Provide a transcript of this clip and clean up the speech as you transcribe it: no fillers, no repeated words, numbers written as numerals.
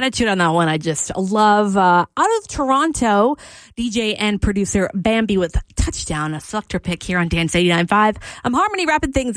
attitude on that one. I just love. Out of Toronto, DJ and producer Bambi with Touchdown, a selector pick here on Dance 89.5. I'm Harmony, wrapping things